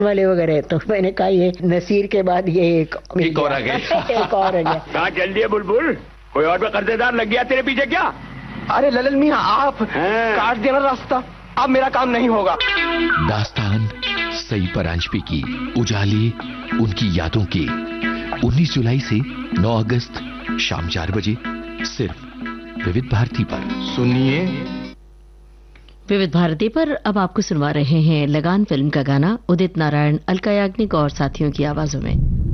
वाले वगैरह, तो मैंने कहा ये नसीर के बाद ये एक और आ गया। एक और आ गया। कहाँ चल दिए बुलबुल? कोई और भी कर्जेदार लग गया तेरे पीछे क्या? अरे ललन मियां, आप काट देना रास्ता, अब मेरा काम नहीं होगा। दास्तान सई परांजपे की उजाले उनकी यादों की 19 जुलाई से 9 अगस्त शाम 4 बजे सिर्फ विविध भारती पर। सुनिए, विविध भारती पर अब आपको सुनवा रहे हैं लगान फिल्म का गाना उदित नारायण, अलका याग्निक और साथियों की आवाजों में।